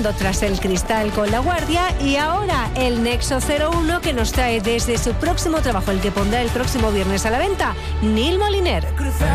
pasando tras el cristal con La Guardia, y ahora el Nexo 01, que nos trae desde su próximo trabajo, el que pondrá el próximo viernes a la venta, Neil Moliner.